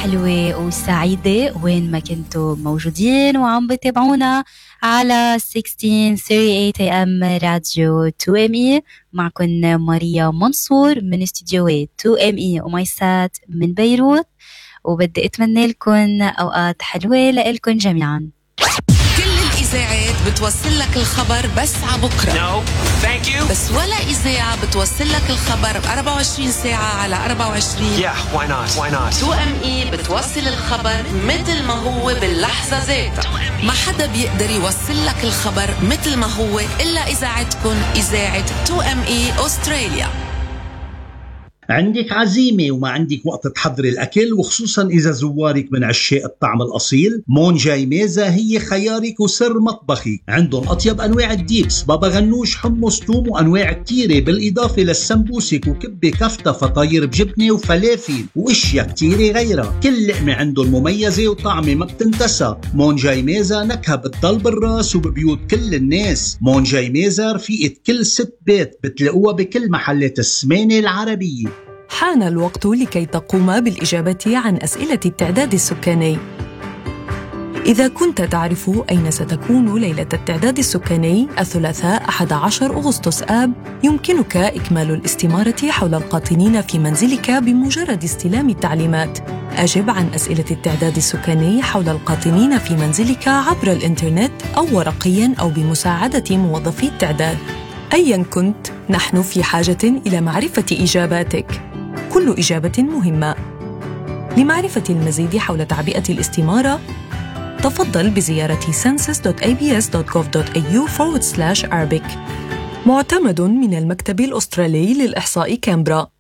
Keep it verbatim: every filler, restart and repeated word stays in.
حلوة وسعيدة وين ما كنتوا موجودين وعم بتابعونا على ستة عشر ثلاثين ثمانية إيه إم راديو تو إم إي. معكم ماريا منصور من استديوهات تو إم إي ومايسات من بيروت، وبدي أتمنى لكم أوقات حلوة لإلكم جميعا. كل الإذاعات بتوصل لك الخبر بس عبكرة. No, thank you. بس ولا إذاعة بتوصل لك الخبر ب أربعة وعشرين ساعة على أربعة وعشرين. Yeah, why not? Why not? تو إم إي بتوصل الخبر مثل ما هو باللحظة ذاتها. ما حدا بيقدر يوصل لك الخبر مثل ما هو إلا إذاعتكم، إذاعة تو إم إي أستراليا. عندك عزيمة وما عندك وقت تحضري الأكل، وخصوصا إذا زوارك من عشاق الطعم الأصيل، مونجاي ميزة هي خيارك وسر مطبخي. عندهم أطيب أنواع الديبس، بابا غنوش، حمص، توم، وأنواع كتيرة، بالإضافة للسمبوسك وكبة كفتة، فطاير بجبنة وفلافل وإشياء كتيرة غيرها. كل لقمة عندهم مميزة وطعمة ما بتنتسى. مونجاي ميزة نكهة بتضل بالراس وببيوت كل الناس. مونجاي ميزة رفيقة كل ست بيت، بتلاقوها بكل محلات السمانة العربية. حان الوقت لكي تقوم بالإجابة عن أسئلة التعداد السكاني. إذا كنت تعرف أين ستكون ليلة التعداد السكاني الثلاثاء أحد عشر أغسطس آب، يمكنك إكمال الاستمارة حول القاطنين في منزلك بمجرد استلام التعليمات. أجب عن أسئلة التعداد السكاني حول القاطنين في منزلك عبر الإنترنت أو ورقياً أو بمساعدة موظفي التعداد. أياً كنت، نحن في حاجة إلى معرفة إجاباتك. كل إجابة مهمة. لمعرفة المزيد حول تعبئة الاستمارة، تفضل بزيارة census dot a b s dot gov dot a u forward slash arabic. معتمد من المكتب الأسترالي للإحصاء كامبرا.